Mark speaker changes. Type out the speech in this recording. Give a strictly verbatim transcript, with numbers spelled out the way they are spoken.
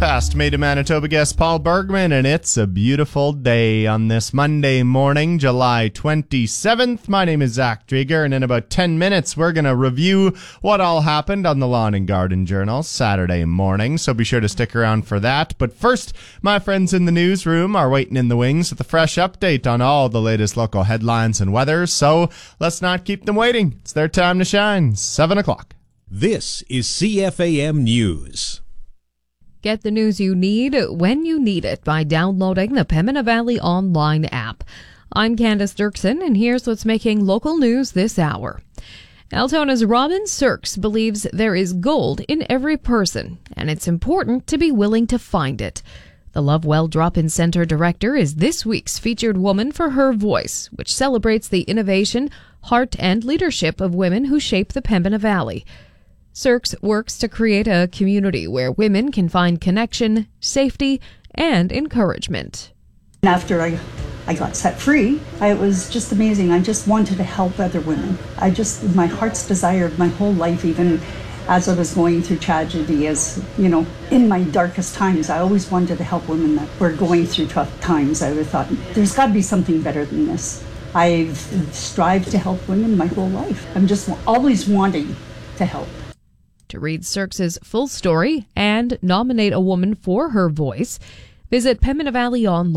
Speaker 1: past Made in Manitoba guest Paul Bergman, and it's a beautiful day on this Monday morning, July twenty-seventh. My name is Zach Drieger, and in about ten minutes, we're going to review what all happened on the Lawn and Garden Journal Saturday morning, so be sure to stick around for that. But first, my friends in the newsroom are waiting in the wings with a fresh update on all the latest local headlines and weather, so let's not keep them waiting. It's their time to shine. seven o'clock.
Speaker 2: This is C F A M News.
Speaker 3: Get the news you need when you need it by downloading the Pembina Valley Online app. I'm Candace Dirksen, and here's what's making local news this hour. Altona's Robin Sirks believes there is gold in every person, and it's important to be willing to find it. The Lovewell Drop-In Center director is this week's featured woman for her voice, which celebrates the innovation, heart, and leadership of women who shape the Pembina Valley. Sirks works to create a community where women can find connection, safety, and encouragement.
Speaker 4: After I, I got set free, I, it was just amazing. I just wanted to help other women. I just, my heart's desire my whole life, even as I was going through tragedy, as, you know, in my darkest times, I always wanted to help women that were going through tough times. I thought, there's got to be something better than this. I've strived to help women my whole life. I'm just always wanting to help.
Speaker 3: To read Sirks' full story and nominate a woman for her voice, visit Pembina Valley Online.